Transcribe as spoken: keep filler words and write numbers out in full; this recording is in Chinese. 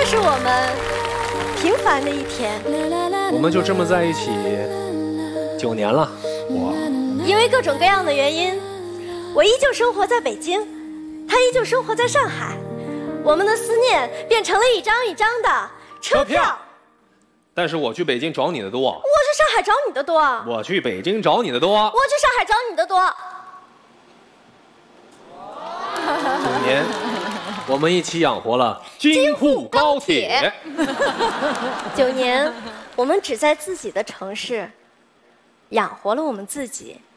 是我们平凡的一天。 我们就这么在一起九年了，哇！ 因为各种各样的原因，我依旧生活在北京，他依旧生活在上海。我们的思念变成了一张一张的车票。车票但是我去北京找你的多， 我去上海找你的多。 我去北京找你的多， 我去上海找你的多。 九年，我们一起养活了京沪高铁。 九年，我们只在自己的城市养活了我们自己。